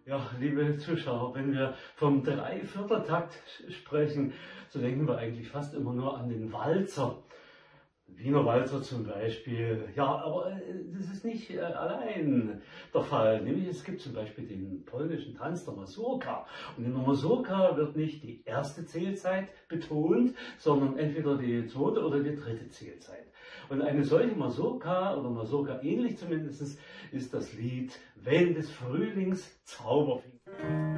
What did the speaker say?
Ja, liebe Zuschauer, wenn wir vom Dreivierteltakt sprechen, so denken wir eigentlich fast immer nur an den Walzer. Wiener Walzer zum Beispiel. Ja, aber das ist nicht allein der Fall. Nämlich es gibt zum Beispiel den polnischen Tanz der Mazurka. Und in der Mazurka wird nicht die erste Zählzeit betont, sondern entweder die zweite oder die dritte Zählzeit. Und eine solche Mazurka, oder Mazurka ähnlich zumindest, ist das Lied Wenn des Frühlings Zauber fing.